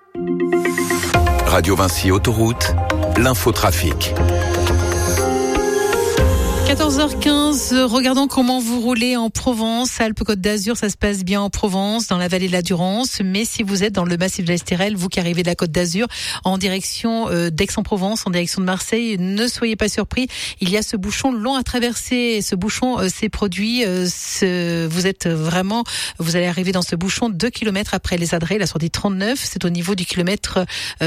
Radio Vinci Autoroute, l'infotrafic. 14h15, regardons comment vous roulez en Provence, Alpes-Côte d'Azur, ça se passe bien en Provence, dans la vallée de la Durance, mais si vous êtes dans le massif de l'Estérel, vous qui arrivez de la Côte d'Azur, en direction d'Aix-en-Provence, en direction de Marseille, ne soyez pas surpris, il y a ce bouchon long à traverser, ce bouchon s'est produit, vous allez arriver dans ce bouchon 2 km après les Adrets, la sortie 39, c'est au niveau du kilomètre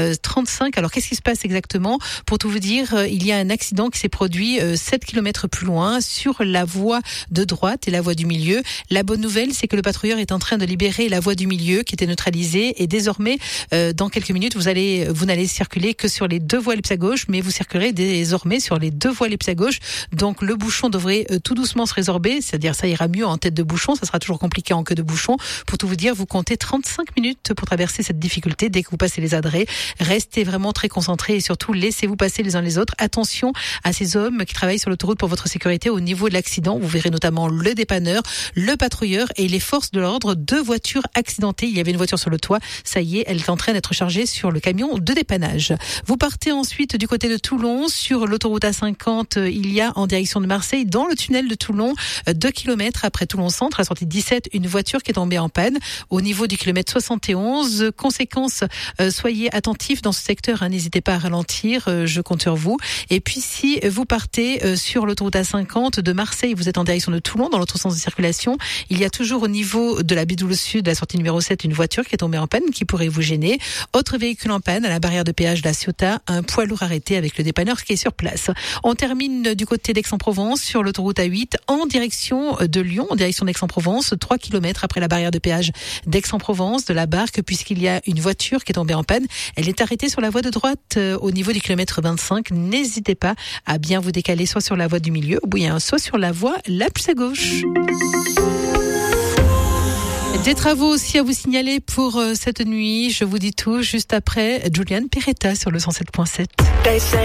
35. Alors qu'est-ce qui se passe exactement? Pour tout vous dire, il y a un accident qui s'est produit 7 km plus loin sur la voie de droite et la voie du milieu. La bonne nouvelle, c'est que le patrouilleur est en train de libérer la voie du milieu qui était neutralisée et désormais, dans quelques minutes, vous n'allez circuler que sur les deux voies ellipse à gauche, mais vous circulerez désormais sur les deux voies ellipse à gauche. Donc le bouchon devrait tout doucement se résorber, c'est-à-dire ça ira mieux en tête de bouchon, ça sera toujours compliqué en queue de bouchon. Pour tout vous dire, vous comptez 35 minutes pour traverser cette difficulté dès que vous passez les Adrets. Restez vraiment très concentrés et surtout laissez-vous passer les uns les autres. Attention à ces hommes qui travaillent sur l'autoroute pour votre sécurité au niveau de l'accident. Vous verrez notamment le dépanneur, le patrouilleur et les forces de l'ordre. 2 voitures accidentées. Il y avait une voiture sur le toit. Ça y est, elle est en train d'être chargée sur le camion de dépannage. Vous partez ensuite du côté de Toulon sur l'autoroute A50. Il y a en direction de Marseille, dans le tunnel de Toulon, 2 km après Toulon Centre, à la sortie 17, une voiture qui est tombée en panne au niveau du kilomètre 71. Conséquence, soyez attentifs dans ce secteur. N'hésitez pas à ralentir. Je compte sur vous. Et puis si vous partez sur l'autoroute A50 de Marseille, vous êtes en direction de Toulon, dans l'autre sens de circulation, il y a toujours au niveau de la Bidoule Sud, la sortie numéro 7, une voiture qui est tombée en panne, qui pourrait vous gêner. Autre véhicule en panne, à la barrière de péage de la Ciotat, un poids lourd arrêté avec le dépanneur qui est sur place. On termine du côté d'Aix-en-Provence, sur l'autoroute A8, en direction de Lyon, en direction d'Aix-en-Provence, 3 km après la barrière de péage d'Aix-en-Provence, de la Barque, puisqu'il y a une voiture qui est tombée en panne. Elle est arrêtée sur la voie de droite, au niveau du kilomètre 25. N'hésitez pas à bien vous décaler, soit sur la voie du milieu, ou bien soit sur la voie la plus à gauche. Des travaux aussi à vous signaler pour cette nuit. Je vous dis tout juste après Julian Peretta sur le 107.7.